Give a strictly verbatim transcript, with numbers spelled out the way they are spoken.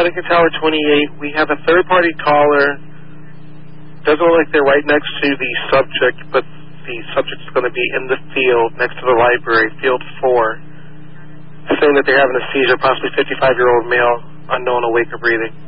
Connecticut Tower twenty-eight. We have a third-party caller. Doesn't look like they're right next to the subject, but the subject's going to be in the field next to the library, field four, saying that they're having a seizure, possibly fifty-five-year-old male, unknown, awake or breathing.